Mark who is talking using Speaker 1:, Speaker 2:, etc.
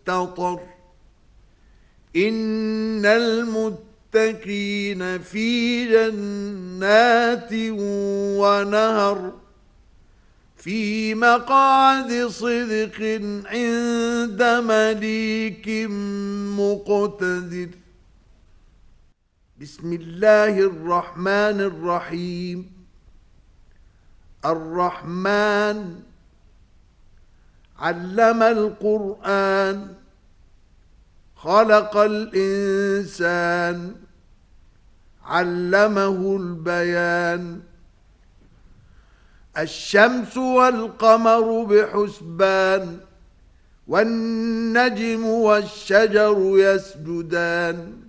Speaker 1: والمستطر إن المتقين في جنات ونهر في مقعد صدق عند مليك مقتدر. بسم الله الرحمن الرحيم. الرحمن علم القرآن خلق الإنسان علمه البيان. الشمس والقمر بحسبان والنجم والشجر يسجدان